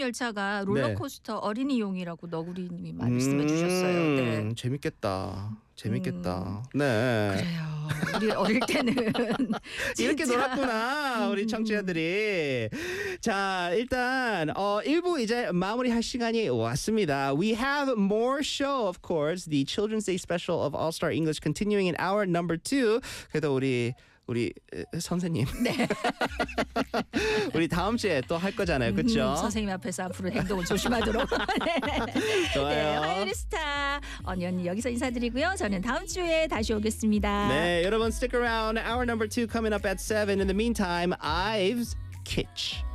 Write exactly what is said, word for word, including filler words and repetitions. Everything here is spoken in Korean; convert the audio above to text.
열차가 롤러코스터 네. 어린이용이라고 너구리님이 말씀해 음, 주셨어요. 네. 재밌겠다. 재밌겠다. 음, 네. 그래요. 우리 어릴 때는 이렇게 놀았구나. 우리 청취자들이. 자, 일단 어, 일 부 이제 마무리할 시간이 왔습니다. We have more show, of course. The Children's Day special of All Star English continuing in hour number two. 그래도 우리 우리 선생님. 네. 우리 다음 주에 또 할 거잖아요. 그렇죠? 음, 선생님 앞에서 앞으로 행동을 조심하도록. 네. 좋아요. 네, 화요일 스타 언니 언니 여기서 인사드리고요. 저는 다음 주에 다시 오겠습니다. 네, 여러분 stick around. Hour number two coming up at seven. In the meantime, Ives Kitsch.